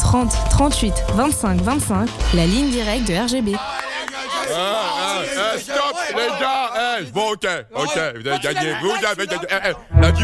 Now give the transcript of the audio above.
30 38 25 25, la ligne directe de RGB. Stop, les gars! Bon, ok, vous avez gagné. Vous avez gagné. La